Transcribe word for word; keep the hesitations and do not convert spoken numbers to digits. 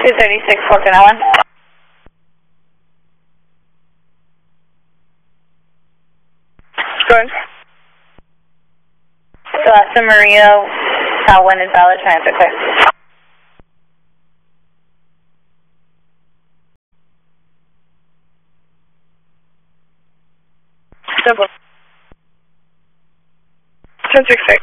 two thirty-six, Fulton Allen. Good. Celeste Maria, Talwin is valid transit clear. Double. ten six six.